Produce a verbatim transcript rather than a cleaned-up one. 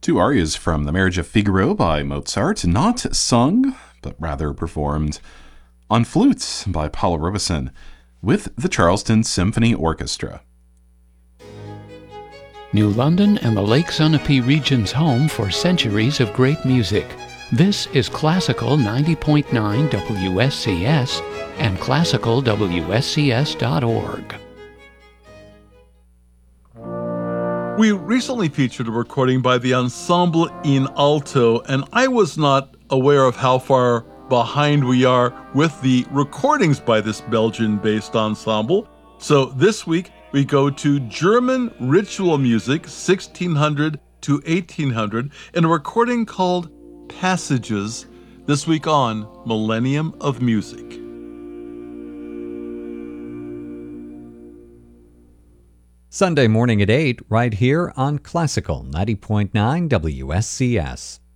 Two arias from The Marriage of Figaro by Mozart, not sung, but rather performed on flutes by Paul Robeson with the Charleston Symphony Orchestra. New London and the Lake Sunapee region's home for centuries of great music. This is Classical ninety point nine W S C S and classical W S C S dot org. We recently featured a recording by the Ensemble in Alto, and I was not aware of how far behind we are with the recordings by this Belgian-based ensemble. So this week, we go to German ritual music, sixteen hundred to eighteen hundred, in a recording called Passages, this week on Millennium of Music. Sunday morning at eight, right here on Classical ninety point nine W S C S.